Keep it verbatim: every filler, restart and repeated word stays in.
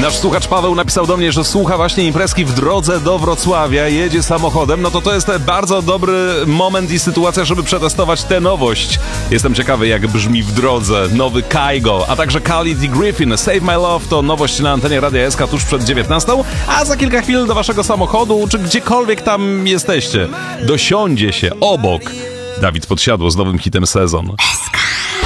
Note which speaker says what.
Speaker 1: Nasz słuchacz Paweł napisał do mnie, że słucha właśnie imprezki w drodze do Wrocławia, jedzie samochodem. No to to jest bardzo dobry moment i sytuacja, żeby przetestować tę nowość. Jestem ciekawy, jak brzmi w drodze nowy Kygo, a także Khalid i Griffin. Save My Love to nowość na antenie Radia S K tuż przed dziewiętnastą, a za kilka chwil do waszego samochodu, czy gdziekolwiek tam jesteście, dosiądzie się obok Dawid Podsiadło z nowym hitem Sezon.
Speaker 2: S K.